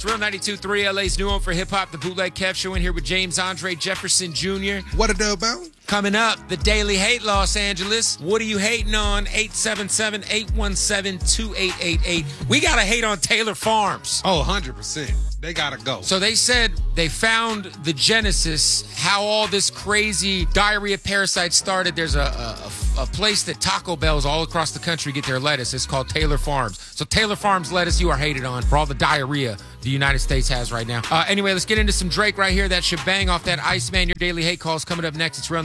It's Real 92.3, LA's new home for hip-hop, the Bootleg Kev Show, in here with James Andre Jefferson Jr. What a dub, bro? Coming up, the Daily Hate Los Angeles. What are you hating on? 877-817-2888. We got to hate on Taylor Farms. Oh, 100%. They got to go. So they said they found the genesis, how all this crazy diarrhea parasite started. There's a place that Taco Bells all across the country get their lettuce. It's called Taylor Farms. So Taylor Farms lettuce, you are hated on for all the diarrhea the United States has right now. Anyway, let's get into some Drake right here. That shebang off that Iceman. Your Daily Hate Calls coming up next. It's Real